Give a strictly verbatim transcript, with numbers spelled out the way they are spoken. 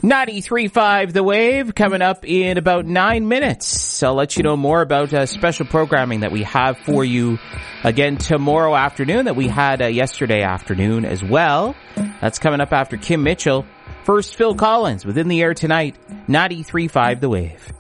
ninety-three point five The Wave coming up in about nine minutes. I'll let you know more about uh, special programming that we have for you again tomorrow afternoon that we had uh, yesterday afternoon as well. That's coming up after Kim Mitchell. First, Phil Collins within the air tonight, ninety-three point five The Wave.